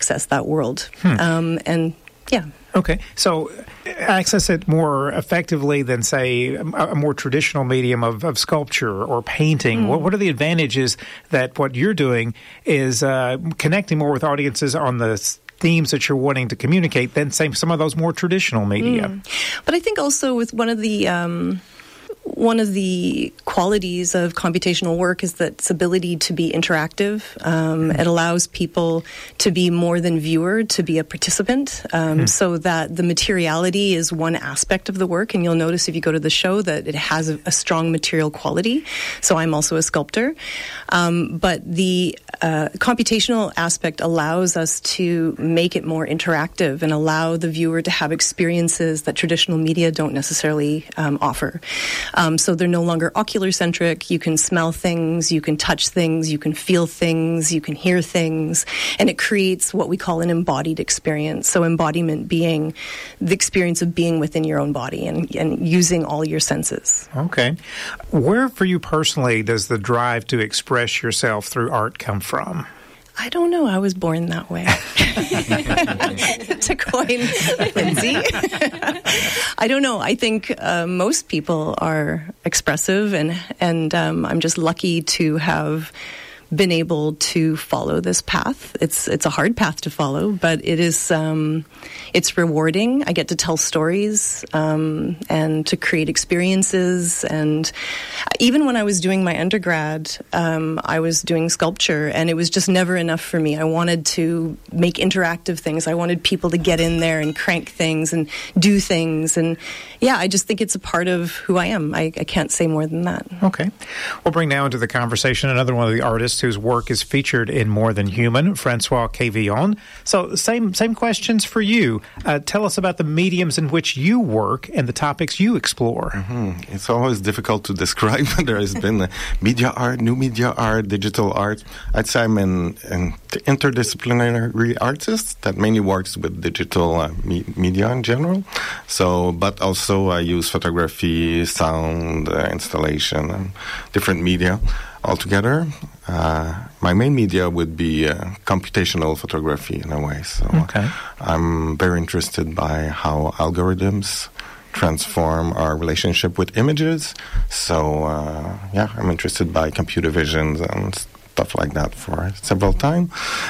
access that world. And yeah. Okay, so access it more effectively than, say, a more traditional medium of sculpture or painting. What are the advantages that what you're doing is connecting more with audiences on the themes that you're wanting to communicate than, say, some of those more traditional media? But I think also with one of the qualities of computational work is that its ability to be interactive. It allows people to be more than viewer, to be a participant, so that the materiality is one aspect of the work. And you'll notice if you go to the show that it has a strong material quality. So I'm also a sculptor. But the computational aspect allows us to make it more interactive and allow the viewer to have experiences that traditional media don't necessarily offer. So they're no longer ocular-centric. You can smell things, you can touch things, you can feel things, you can hear things, and it creates what we call an embodied experience. So embodiment being the experience of being within your own body and using all your senses. Okay. Where, for you personally, does the drive to express yourself through art come from? I don't know. I was born that way. To coin Lindsay. I don't know. I think most people are expressive, and I'm just lucky to have been able to follow this path. It's a hard path to follow, but it is it's rewarding. I get to tell stories and to create experiences. And even when I was doing my undergrad, I was doing sculpture, and it was just never enough for me. I wanted to make interactive things. I wanted people to get in there and crank things and do things. And yeah, I just think it's a part of who I am. I can't say more than that. Okay. We'll bring now into the conversation another one of the artists whose work is featured in More Than Human, Francois Quevillon. So same questions for you. Tell us about the mediums in which you work and the topics you explore. It's always difficult to describe. There has been media art, new media art, digital art. I'd say I'm an interdisciplinary artist that mainly works with digital media in general. So, but also I use photography, sound, installation, and different media altogether. My main media would be computational photography in a way. So I'm very interested by how algorithms transform our relationship with images. So I'm interested by computer vision and stuff like that for several times.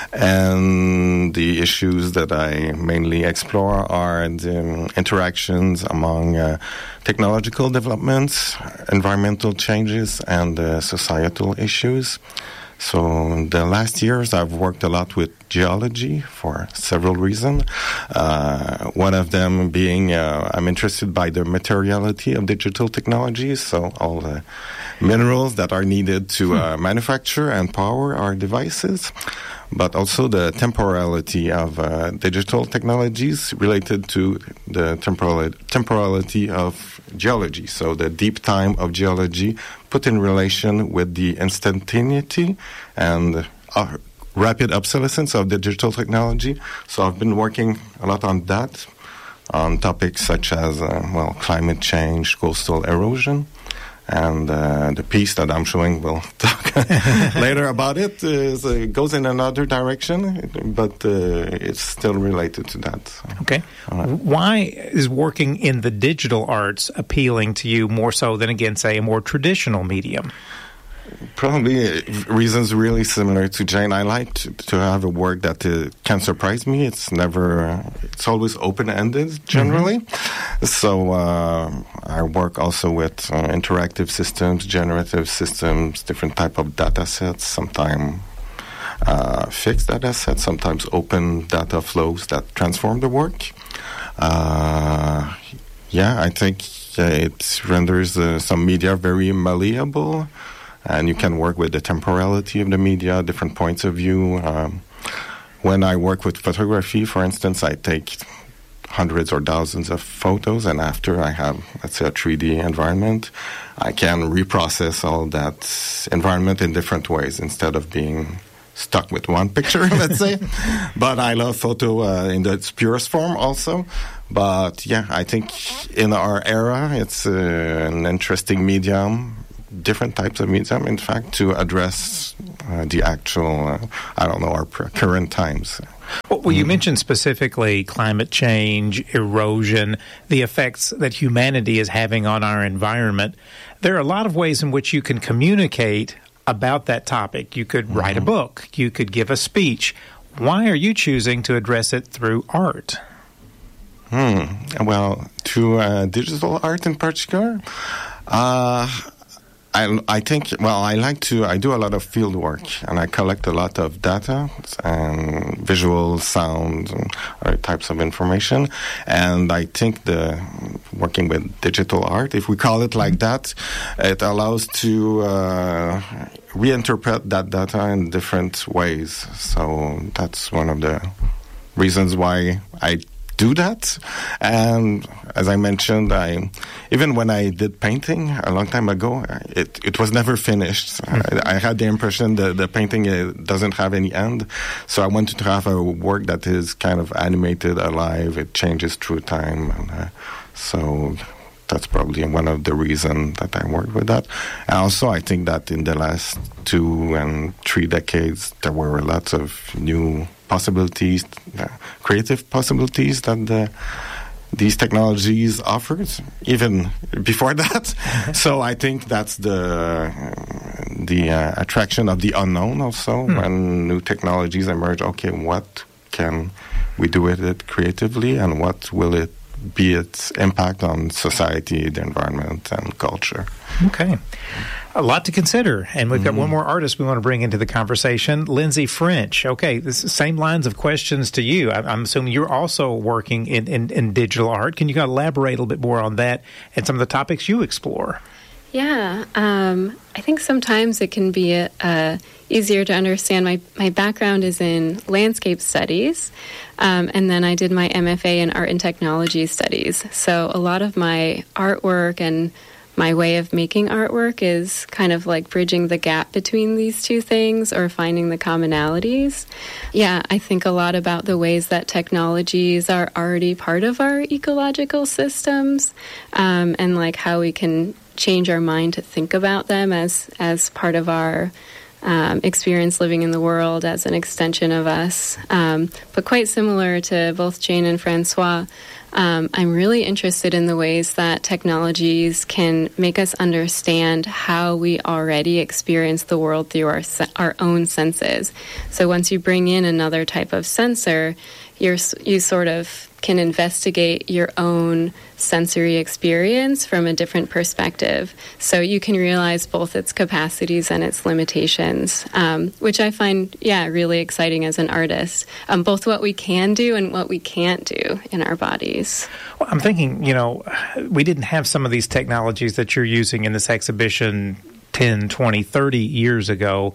And the issues that I mainly explore are the interactions among technological developments, environmental changes, and societal issues. So in the last years, I've worked a lot with geology for several reasons. One of them being I'm interested by the materiality of digital technologies, so all the minerals that are needed to manufacture and power our devices, but also the temporality of digital technologies related to the temporality of geology. So the deep time of geology put in relation with the instantaneity and rapid obsolescence of digital technology. So I've been working a lot on that, on topics such as climate change, coastal erosion. And the piece that I'm showing, we'll talk later about it, goes in another direction, but it's still related to that. So. Okay. Why is working in the digital arts appealing to you more so than, again, say, a more traditional medium? Probably reasons really similar to Jane. I like to have a work that can surprise me. It's always open-ended, generally. So I work also with interactive systems, generative systems, different type of data sets, sometimes fixed data sets, sometimes open data flows that transform the work. I think it renders some media very malleable. And you can work with the temporality of the media, different points of view. When I work with photography, for instance, I take hundreds or thousands of photos, and after I have, let's say, a 3D environment, I can reprocess all that environment in different ways instead of being stuck with one picture, let's say. But I love photo in its purest form also. But I think in our era, it's an interesting medium. Different types of medium, in fact, to address the actual, our current times. Well, you mentioned specifically climate change, erosion, the effects that humanity is having on our environment. There are a lot of ways in which you can communicate about that topic. You could write a book. You could give a speech. Why are you choosing to address it through art? Well, to digital art in particular, I think, I do a lot of field work, and I collect a lot of data and visual, sound, and other types of information. And I think working with digital art, if we call it like that, it allows to reinterpret that data in different ways. So that's one of the reasons why I do that. And as I mentioned, even when I did painting a long time ago, it was never finished. I had the impression that the painting doesn't have any end. So I wanted to have a work that is kind of animated, alive. It changes through time. And, so that's probably one of the reasons that I worked with that. And also, I think that in the last 2 and 3 decades, there were lots of new possibilities, creative possibilities that these technologies offered, even before that. So I think that's the attraction of the unknown also, when new technologies emerge. Okay, what can we do with it creatively, and what will it be its impact on society, the environment, and culture? Okay. A lot to consider. And we've got one more artist we want to bring into the conversation, Lindsay French. Okay, this is same lines of questions to you. I'm assuming you're also working in digital art. Can you elaborate a little bit more on that and some of the topics you explore? Yeah, I think sometimes it can be easier to understand. My background is in landscape studies, and then I did my MFA in art and technology studies. So a lot of my artwork and my way of making artwork is kind of like bridging the gap between these two things or finding the commonalities. Yeah, I think a lot about the ways that technologies are already part of our ecological systems, and like how we can change our mind to think about them as part of our experience living in the world, as an extension of us. But quite similar to both Jane and Francois, I'm really interested in the ways that technologies can make us understand how we already experience the world through our own senses. So once you bring in another type of sensor, you sort of can investigate your own sensory experience from a different perspective. So you can realize both its capacities and its limitations, which I find, really exciting as an artist, both what we can do and what we can't do in our bodies. Well, I'm thinking, we didn't have some of these technologies that you're using in this exhibition 10, 20, 30 years ago.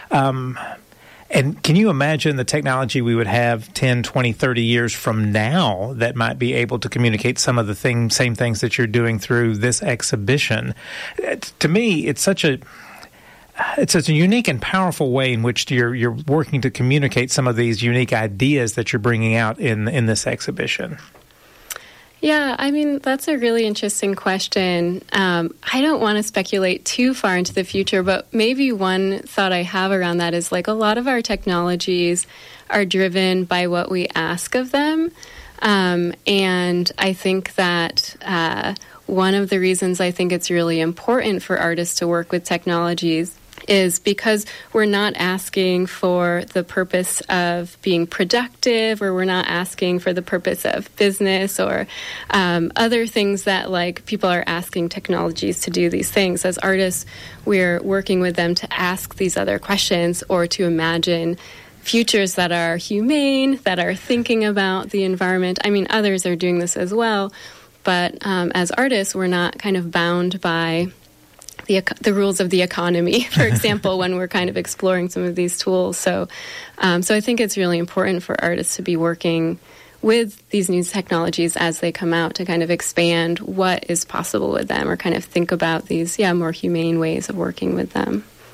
And can you imagine the technology we would have 10, 20, 30 years from now that might be able to communicate some of the same things that you're doing through this exhibition? To me, it's such a unique and powerful way in which you're working to communicate some of these unique ideas that you're bringing out in this exhibition. Yeah, I mean, that's a really interesting question. I don't want to speculate too far into the future, but maybe one thought I have around that is like a lot of our technologies are driven by what we ask of them. And I think that one of the reasons I think it's really important for artists to work with technologies is because we're not asking for the purpose of being productive, or we're not asking for the purpose of business or other things that like people are asking technologies to do these things. As artists, we're working with them to ask these other questions or to imagine futures that are humane, that are thinking about the environment. I mean, others are doing this as well, but as artists, we're not kind of bound by the rules of the economy, for example, when we're kind of exploring some of these tools. So I think it's really important for artists to be working with these new technologies as they come out to kind of expand what is possible with them, or kind of think about these, more humane ways of working with them.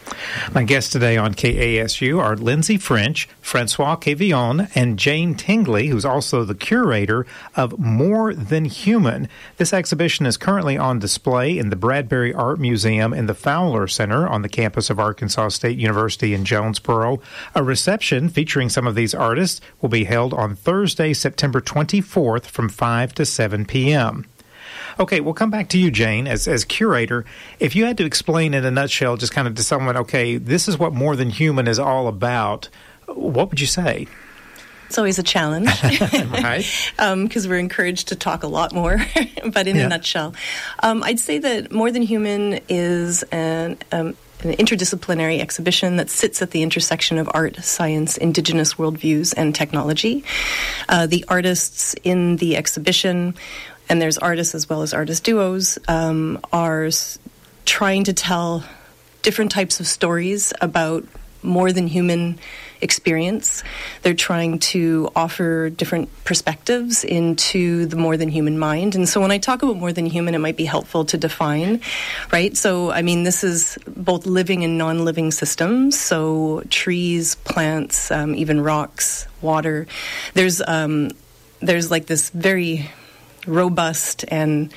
My guests today on KASU are Lindsay French, Francois Quevillon, and Jane Tingley, who's also the curator of More Than Human. This exhibition is currently on display in the Bradbury Art Museum in the Fowler Center on the campus of Arkansas State University in Jonesboro. A reception featuring some of these artists will be held on Thursday, September 24th from 5 to 7 p.m. Okay, we'll come back to you, Jane, as curator. If you had to explain in a nutshell, just kind of to someone, okay, this is what More Than Human is all about, what would you say? It's always a challenge, right? Because we're encouraged to talk a lot more, but in a nutshell. I'd say that More Than Human is an interdisciplinary exhibition that sits at the intersection of art, science, indigenous worldviews, and technology. The artists in the exhibition, and there's artists as well as artist duos, are trying to tell different types of stories about more than human experience. They're trying to offer different perspectives into the more than human mind. And so when I talk about more than human, it might be helpful to define, right? So, I mean, this is both living and non-living systems. So trees, plants, even rocks, water. There's like this very robust and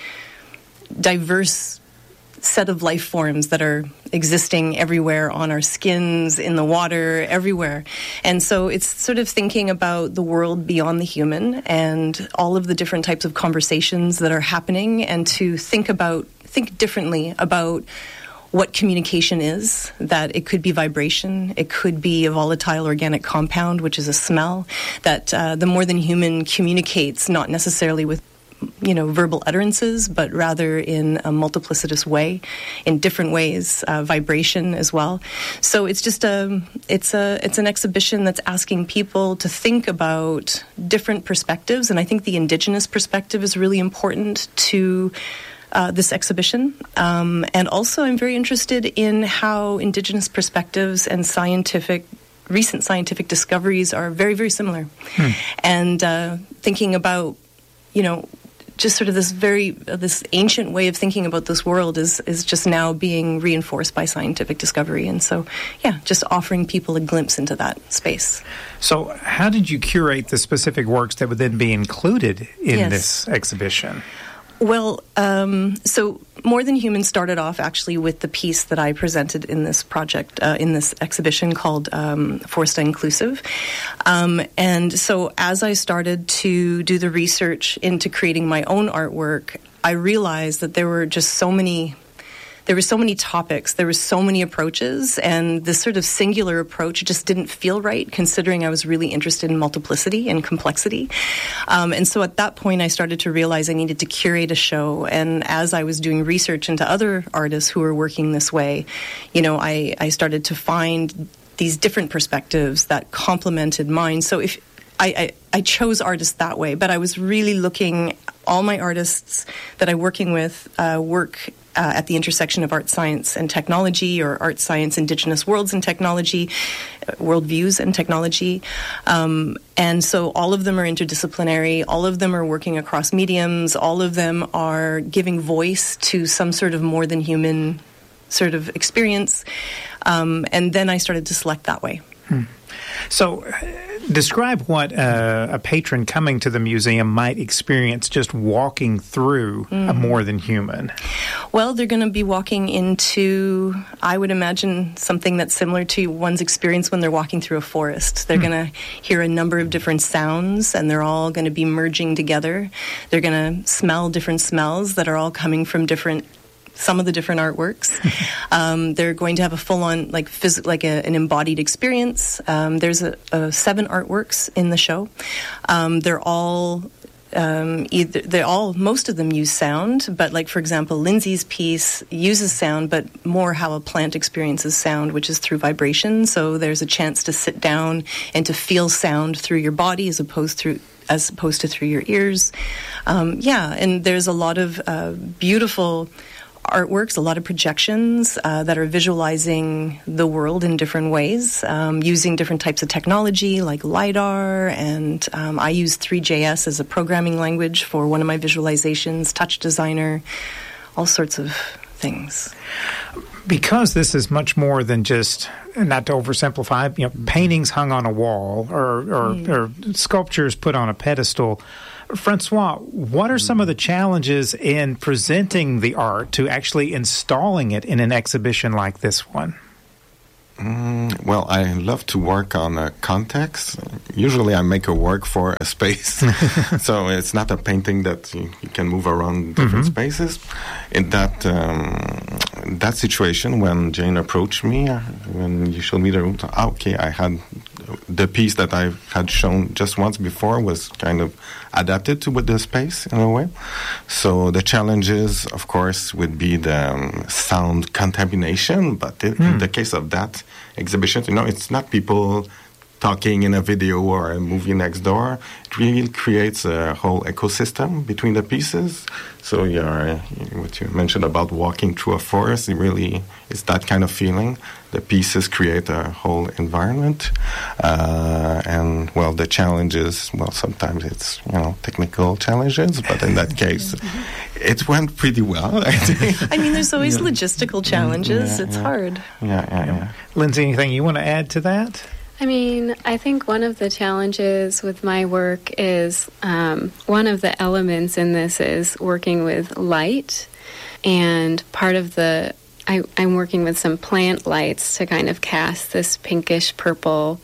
diverse set of life forms that are existing everywhere on our skins, in the water, everywhere. And so it's sort of thinking about the world beyond the human and all of the different types of conversations that are happening, and to think differently about what communication is, that it could be vibration, it could be a volatile organic compound, which is a smell, that the more than human communicates not necessarily with verbal utterances, but rather in a multiplicitous way, in different ways, vibration as well. So it's just it's an exhibition that's asking people to think about different perspectives, and I think the indigenous perspective is really important to this exhibition. And also I'm very interested in how indigenous perspectives and recent scientific discoveries are very, very similar. And thinking about, just sort of this ancient way of thinking about this world is just now being reinforced by scientific discovery. And so, just offering people a glimpse into that space. So how did you curate the specific works that would then be included in this exhibition? Well, so More Than Human started off actually with the piece that I presented in this project, in this exhibition called Foresta Inclusive. And so as I started to do the research into creating my own artwork, I realized that there were so many topics, there were so many approaches, and this sort of singular approach just didn't feel right, considering I was really interested in multiplicity and complexity. And so at that point, I started to realize I needed to curate a show. And as I was doing research into other artists who were working this way, I started to find these different perspectives that complemented mine. So if I chose artists that way, but I was really looking, all my artists that I'm working with work at the intersection of art, science, and technology, or art, science, indigenous worlds and technology, worldviews and technology. And so all of them are interdisciplinary, all of them are working across mediums, all of them are giving voice to some sort of more than human sort of experience. And then I started to select that way. So describe what a patron coming to the museum might experience just walking through a More Than Human. Well, they're going to be walking into, I would imagine, something that's similar to one's experience when they're walking through a forest. They're going to hear a number of different sounds, and they're all going to be merging together. They're going to smell different smells that are all coming from some of the different artworks. They're going to have a full-on, an embodied experience. There's 7 artworks in the show. Most of them use sound, but for example, Lindsay's piece uses sound, but more how a plant experiences sound, which is through vibration. So there's a chance to sit down and to feel sound through your body as opposed to through your ears. And there's a lot of beautiful artworks, a lot of projections that are visualizing the world in different ways, using different types of technology like LiDAR, and I use Three.js as a programming language for one of my visualizations, Touch Designer, all sorts of things. Because this is much more than just, not to oversimplify, paintings hung on a wall or sculptures put on a pedestal. Francois, what are some of the challenges in presenting the art to actually installing it in an exhibition like this one? Well, I love to work on a context. Usually I make a work for a space. So it's not a painting that you can move around different spaces. In that situation, when Jane approached me, when you showed me the room, okay, I had the piece that I had shown just once before was kind of adapted to the space in a way. So the challenges, of course, would be the sound contamination. But in the case of that exhibition, it's not people talking in a video or a movie next door. It really creates a whole ecosystem between the pieces. So what you mentioned about walking through a forest, it's that kind of feeling. The pieces create a whole environment. And, well, the challenges, sometimes it's, technical challenges, but in that case, it went pretty well, I think. I mean, there's always logistical challenges. It's hard. Yeah. Lindsay, anything you want to add to that? I mean, I think one of the challenges with my work is one of the elements in this is working with light. And part of I'm working with some plant lights to kind of cast this pinkish purple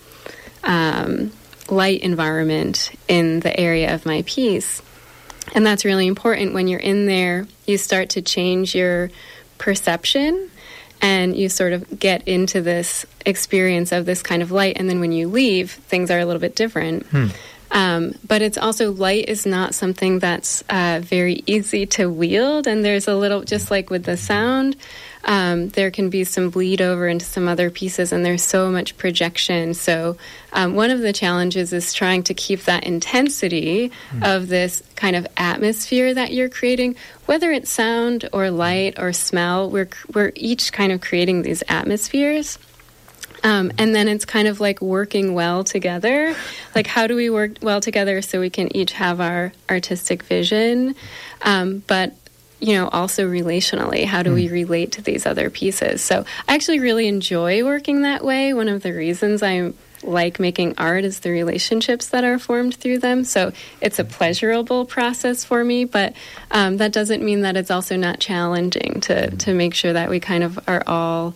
light environment in the area of my piece. And that's really important. When you're in there, you start to change your perception and you sort of get into this experience of this kind of light. And then when you leave, things are a little bit different. But it's also, light is not something that's very easy to wield. And there's a little, just like with the sound, there can be some bleed over into some other pieces, and there's so much projection. So one of the challenges is trying to keep that intensity of this kind of atmosphere that you're creating, whether it's sound or light or smell. We're each kind of creating these atmospheres. And then it's kind of like working well together. Like, how do we work well together so we can each have our artistic vision? But, also relationally, how do we relate to these other pieces? So I actually really enjoy working that way. One of the reasons I like making art is the relationships that are formed through them. So it's a pleasurable process for me, but that doesn't mean that it's also not challenging to make sure that we kind of are all...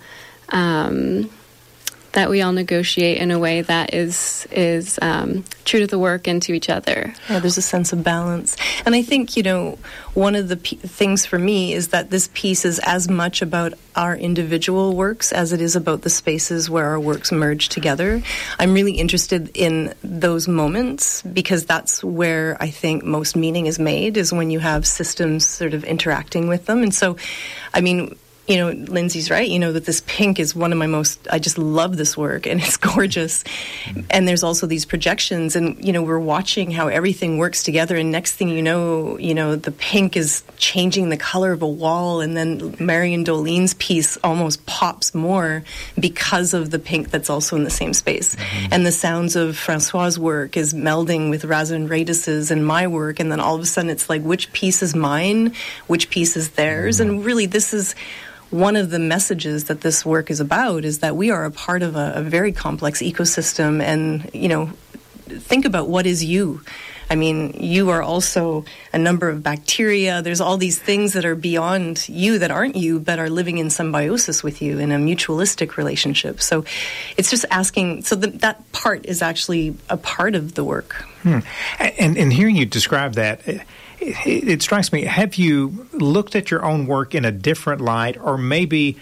that we all negotiate in a way that is true to the work and to each other. Yeah, there's a sense of balance. And I think, one of the things for me is that this piece is as much about our individual works as it is about the spaces where our works merge together. I'm really interested in those moments because that's where I think most meaning is made, is when you have systems sort of interacting with them. And so, I mean, Lindsay's right, that this pink is one of my I just love this work, and it's gorgeous. And there's also these projections, and, we're watching how everything works together, and next thing you know, the pink is changing the color of a wall, and then Marion Dolene's piece almost pops more because of the pink that's also in the same space. And the sounds of Francois' work is melding with Razan Radis's and my work, and then all of a sudden it's like, which piece is mine, which piece is theirs? And really, this is one of the messages that this work is about, is that we are a part of a very complex ecosystem. And, think about what is you. I mean, you are also a number of bacteria. There's all these things that are beyond you, that aren't you, but are living in symbiosis with you in a mutualistic relationship. So it's just asking, so that part is actually a part of the work. And hearing you describe that, it strikes me, have you looked at your own work in a different light, or maybe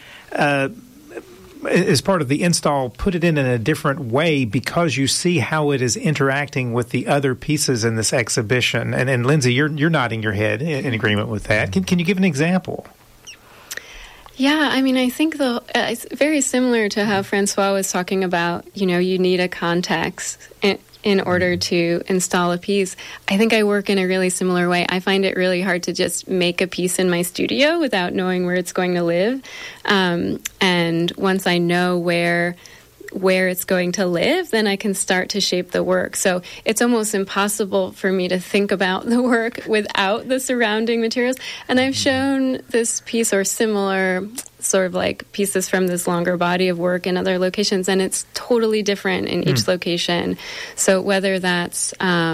as part of the install, put it in a different way because you see how it is interacting with the other pieces in this exhibition? And Lindsay, you're nodding your head in agreement with that. Can you give an example? Yeah, I mean, I think it's very similar to how Francois was talking about, you need a context in order to install a piece. I think I work in a really similar way. I find it really hard to just make a piece in my studio without knowing where it's going to live. And once I know where where it's going to live, then I can start to shape the work. So it's almost impossible for me to think about the work without the surrounding materials. And I've shown this piece or similar sort of like pieces from this longer body of work in other locations, and it's totally different in each location. So whether that's,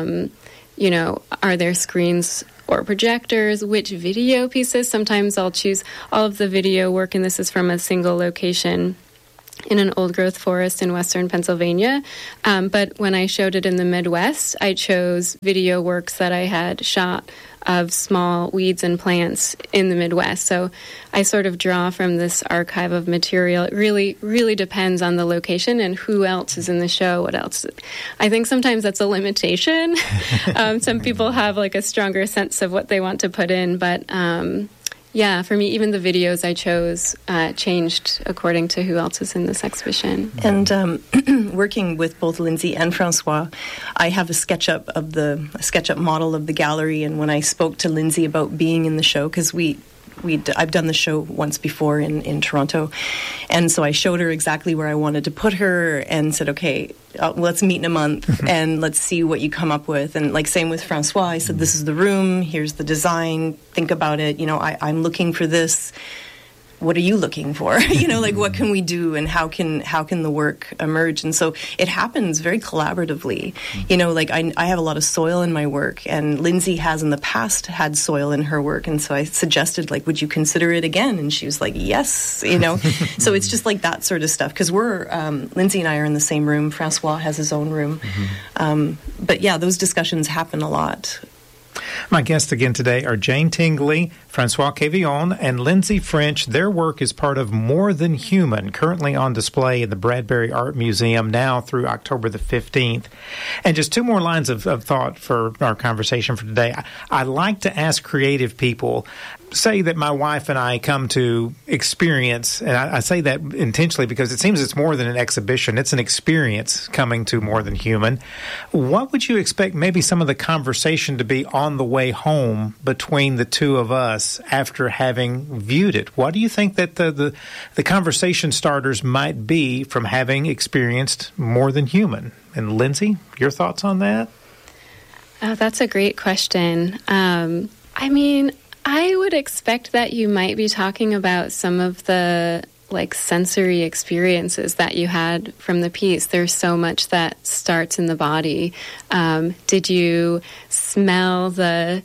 you know, are there screens or projectors, which video pieces? Sometimes I'll choose all of the video work, and this is from a single location in an old-growth forest in western Pennsylvania. But when I showed it in the Midwest, I chose video works that I had shot of small weeds and plants in the Midwest. So I sort of draw from this archive of material. It really, really depends on the location and who else is in the show, what else. I think sometimes that's a limitation. Some people have like a stronger sense of what they want to put in, but yeah, for me, even the videos I chose changed according to who else is in this exhibition. And working with both Lindsay and Francois, I have a SketchUp model of the gallery. And when I spoke to Lindsay about being in the show, because I've done the show once before in Toronto, and so I showed her exactly where I wanted to put her and said, okay, let's meet in a month and let's see what you come up with. And like same with Francois, I said, this is the room, here's the design, think about it, you know, I'm looking for this. What are you looking for? You know, like what can we do and how can the work emerge? And so it happens very collaboratively. You know, like I have a lot of soil in my work, and Lindsay has in the past had soil in her work, and so I suggested, like, would you consider it again? And she was like, yes, you know. So it's just like that sort of stuff, because we're Lindsay and I are in the same room. Francois has his own room. But yeah, those discussions happen a lot. My guests again today are Jane Tingley, Francois Quevillon, and Lindsay French. Their work is part of More Than Human, currently on display in the Bradbury Art Museum now through October the 15th. And just two more lines of thought for our conversation for today. I like to ask creative people, say that my wife and I come to experience, and I say that intentionally because it seems it's more than an exhibition. It's an experience coming to More Than Human. What would you expect maybe some of the conversation to be on the way home between the two of us after having viewed it? What do you think that the conversation starters might be from having experienced More Than Human? And Lindsay, your thoughts on that? Oh, that's a great question. I mean, I would expect that you might be talking about some of the like sensory experiences that you had from the piece. There's so much that starts in the body. Did you smell the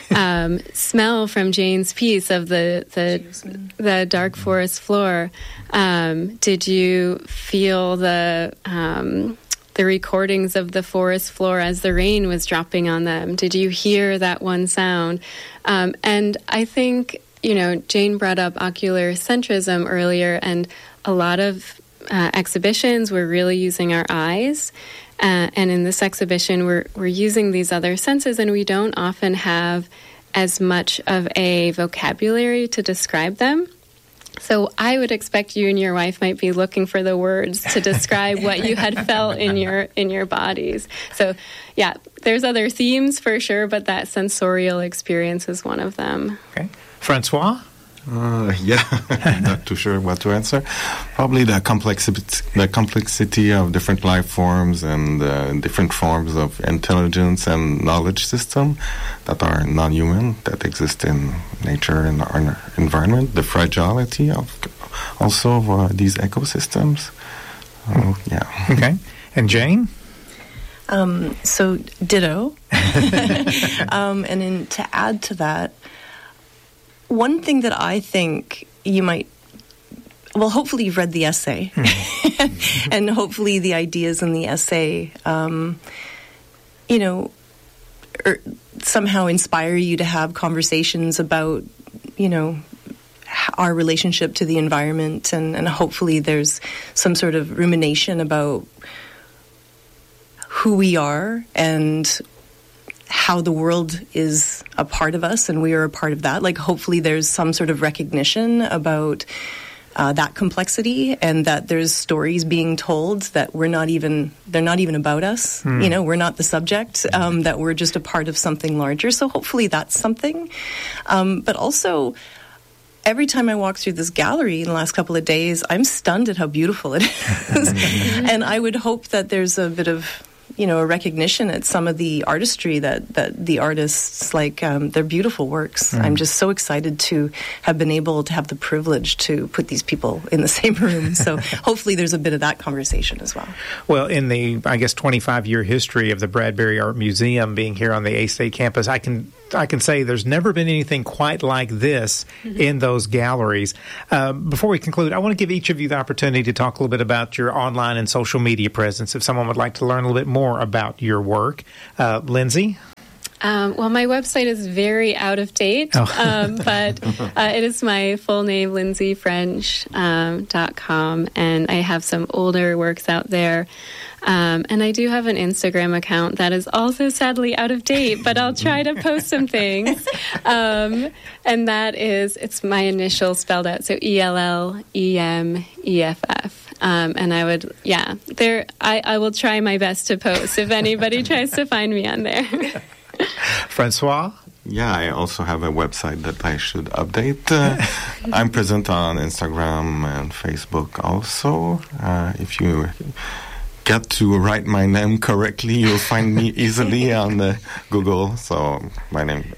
smell from Jane's piece of the dark forest floor? Did you feel the recordings of the forest floor as the rain was dropping on them? Did you hear that one sound? And I think, you know, Jane brought up ocular centrism earlier, and a lot of exhibitions, we're really using our eyes. And in this exhibition, we're using these other senses, and we don't often have as much of a vocabulary to describe them. So I would expect you and your wife might be looking for the words to describe what you had felt in your bodies. So yeah, there's other themes for sure, but that sensorial experience is one of them. Okay. Francois? Yeah, I'm not too sure what to answer. Probably the complexity of different life forms and different forms of intelligence and knowledge system that are non-human, that exist in nature and our environment. The fragility of these ecosystems. Yeah. Okay. And Jane? So ditto. And to add to that, one thing that I think you might, well, hopefully you've read the essay, and hopefully the ideas in the essay, you know, somehow inspire you to have conversations about, you know, our relationship to the environment, and hopefully there's some sort of rumination about who we are and how the world is a part of us and we are a part of that. Like, hopefully there's some sort of recognition about that complexity, and that there's stories being told that they're not even about us. You know, we're not the subject, that we're just a part of something larger. So hopefully that's something. But also, every time I walk through this gallery in the last couple of days, I'm stunned at how beautiful it is. And I would hope that there's a bit of, a recognition at some of the artistry that the artists, their beautiful works. I'm just so excited to have been able to have the privilege to put these people in the same room. So hopefully there's a bit of that conversation as well. Well, in the, 25-year history of the Bradbury Art Museum being here on the A-State campus, I can say there's never been anything quite like this in those galleries. Before we conclude, I want to give each of you the opportunity to talk a little bit about your online and social media presence if someone would like to learn a little bit more about your work. Lindsay? Well, my website is very out of date, but it is my full name, lindsayfrench.com, and I have some older works out there. And I do have an Instagram account that is also sadly out of date, but I'll try to post some things. And that is, it's my initial spelled out, so ELLEMEFF. And I would, I will try my best to post if anybody tries to find me on there. Francois? Yeah, I also have a website that I should update. I'm present on Instagram and Facebook also. If you get to write my name correctly, you'll find me easily on Google. So my name,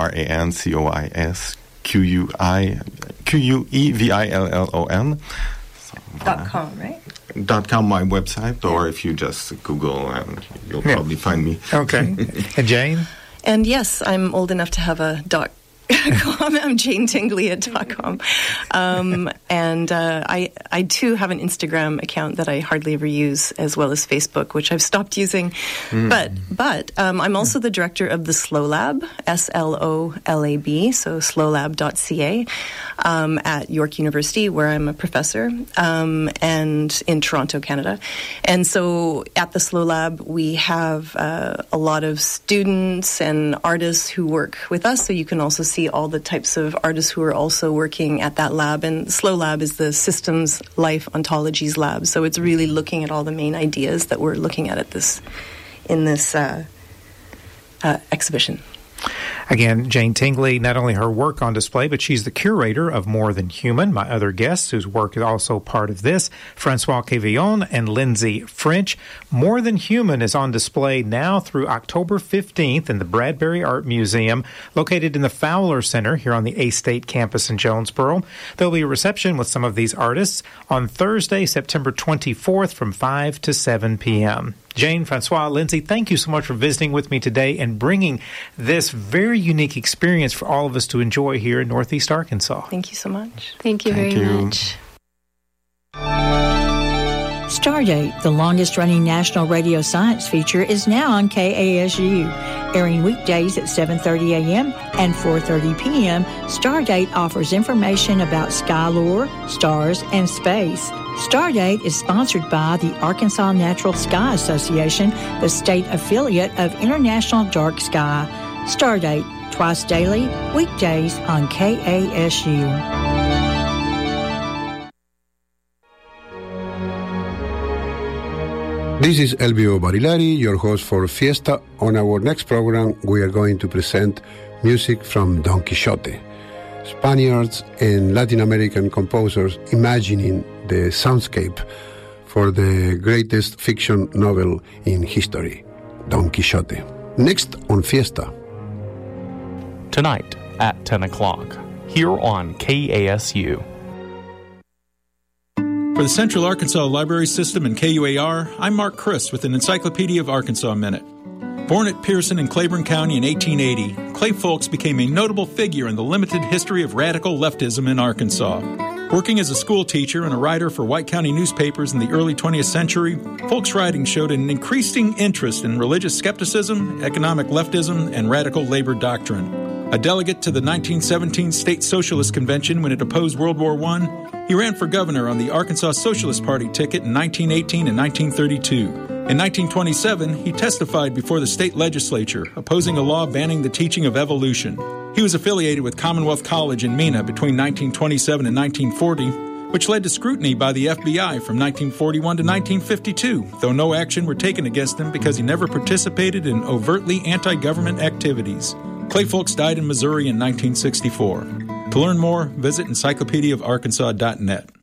FrancoisQueVillon. .com, right? .com, my website, or if you just Google, and you'll probably find me. Okay. And Jane? And yes, I'm old enough to have a .com. I'm Jane Tingley at .com. And I too have an Instagram account that I hardly ever use, as well as Facebook, which I've stopped using. But I'm also the director of the SLO Lab, SLOLAB, so slolab.ca, at York University, where I'm a professor, and in Toronto, Canada. And so at the SLO Lab, we have a lot of students and artists who work with us, so you can also see all the types of artists who are also working at that lab. And SLO Lab is the Systems Life Ontologies Lab, so it's really looking at all the main ideas that we're looking at in this exhibition. Again, Jane Tingley, not only her work on display, but she's the curator of More Than Human. My other guests, whose work is also part of this, Francois Quevillion and Lindsay French. More Than Human is on display now through October 15th in the Bradbury Art Museum, located in the Fowler Center here on the A-State campus in Jonesboro. There'll be a reception with some of these artists on Thursday, September 24th from 5 to 7 p.m. Jane, Francois, Lindsay, thank you so much for visiting with me today and bringing this very unique experience for all of us to enjoy here in Northeast Arkansas. Thank you so much. Thank you very much. Stardate, the longest-running national radio science feature, is now on KASU. Airing weekdays at 7:30 a.m. and 4:30 p.m., Stardate offers information about sky lore, stars, and space. Stardate is sponsored by the Arkansas Natural Sky Association, the state affiliate of International Dark Sky. Stardate, twice daily, weekdays on KASU. This is Elvio Barilari, your host for Fiesta. On our next program, we are going to present music from Don Quixote. Spaniards and Latin American composers imagining the soundscape for the greatest fiction novel in history, Don Quixote. Next on Fiesta. Tonight at 10 o'clock, here on KASU. For the Central Arkansas Library System and KUAR, I'm Mark Christ with an Encyclopedia of Arkansas Minute. Born at Pearson in Claiborne County in 1880, Clay Folks became a notable figure in the limited history of radical leftism in Arkansas. Working as a school teacher and a writer for White County newspapers in the early 20th century, Folks' writing showed an increasing interest in religious skepticism, economic leftism, and radical labor doctrine. A delegate to the 1917 State Socialist Convention when it opposed World War I, he ran for governor on the Arkansas Socialist Party ticket in 1918 and 1932. In 1927, he testified before the state legislature, opposing a law banning the teaching of evolution. He was affiliated with Commonwealth College in Mena between 1927 and 1940, which led to scrutiny by the FBI from 1941 to 1952, though no action were taken against him because he never participated in overtly anti-government activities. Clay Folks died in Missouri in 1964. To learn more, visit encyclopediaofarkansas.net.